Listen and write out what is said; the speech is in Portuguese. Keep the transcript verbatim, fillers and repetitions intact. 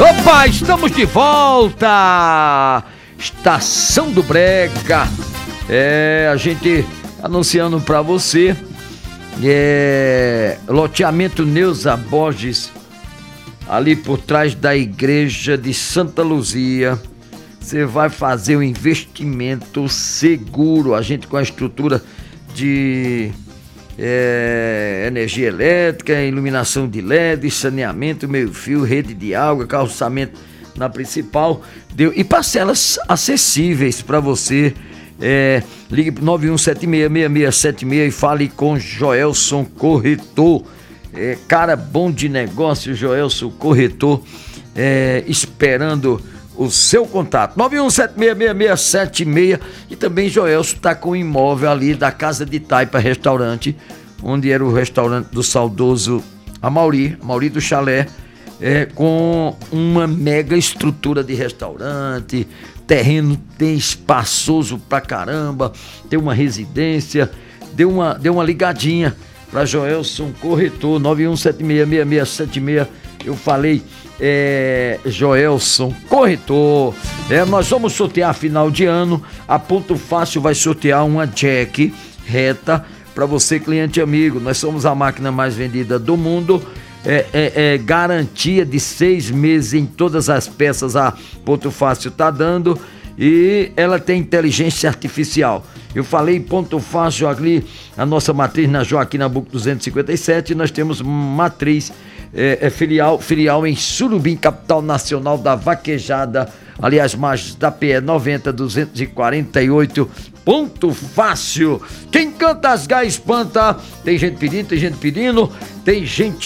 Opa, estamos de volta! Estação do Brega. É, a gente anunciando pra você. É, loteamento Neuza Borges, ali por trás da igreja de Santa Luzia. Você vai fazer um investimento seguro. A gente com a estrutura de é, energia elétrica, iluminação de L E D, saneamento, meio-fio, rede de água, calçamento na principal, deu, e parcelas acessíveis para você. É, ligue para nove um sete seis, seis seis sete seis e fale com Joelson Corretor. É, cara bom de negócio, Joelson Corretor, é, esperando o seu contato. nove um sete seis, seis seis sete seis. E também Joelson está com o imóvel ali da Casa de Taipa Restaurante, onde era o restaurante do saudoso Amauri, Amauri do Chalé, é, com uma mega estrutura de restaurante, terreno tem espaçoso pra caramba, tem uma residência. Dê uma, dê uma ligadinha para Joelson Corretor, nove um sete seis, seis seis sete seis. Eu falei, é, Joelson Corretor. É, nós vamos sortear final de ano. A Ponto Fácil vai sortear uma Jack reta para você, cliente amigo. Nós somos a máquina mais vendida do mundo. É, é, é garantia de seis meses em todas as peças. A Ponto Fácil tá dando, e ela tem inteligência artificial. Eu falei Ponto Fácil ali, a nossa matriz na Joaquim Nabuco duzentos e cinquenta e sete. Nós temos matriz é, é filial, filial em Surubim, capital nacional da vaquejada, ali às margens da P E noventa duzentos e quarenta e oito. Ponto Fácil. Quem canta as gás espanta. Tem gente pedindo, tem gente pedindo, tem gente